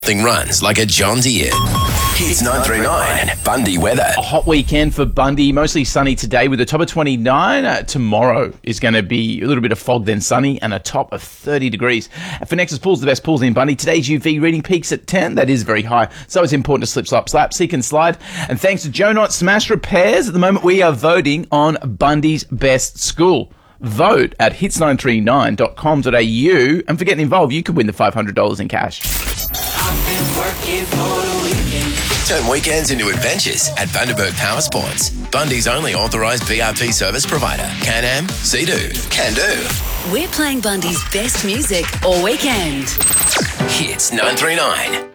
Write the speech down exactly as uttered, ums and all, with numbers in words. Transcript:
Thing runs like a John Deere. Hits nine three nine, Bundy weather. A hot weekend for Bundy, mostly sunny today with a top of twenty-nine. Uh, tomorrow is going to be a little bit of fog, then sunny, and a top of thirty degrees. And for Nexus Pools, the best pools in Bundy, today's U V reading peaks at ten. That is very high, so it's important to slip, slap, slap, seek and slide. And thanks to Joe Knott Smash Repairs, at the moment we are voting on Bundy's best school. Vote at hits nine three nine dot com dot a u, and for getting involved, you could win the five hundred dollars in cash. Turn weekends into adventures at Vanderberg Power Sports, Bundy's only authorised B R P service provider. Can-Am, Sea-Doo, Can-Do. We're playing Bundy's best music all weekend. Hits nine three nine.